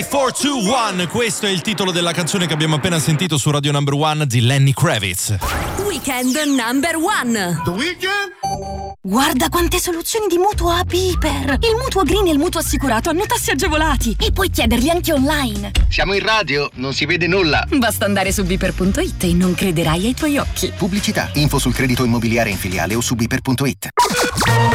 421, questo è il titolo della canzone che abbiamo appena sentito su Radio Number One di Lenny Kravitz. Weekend Number One. The Weekend? Guarda quante soluzioni di mutuo a Piper. Il mutuo green e il mutuo assicurato hanno tassi agevolati e puoi chiederli anche online. Siamo in radio, non si vede nulla. Basta andare su Piper.it e non crederai ai tuoi occhi. Pubblicità, info sul credito immobiliare in filiale o su Piper.it.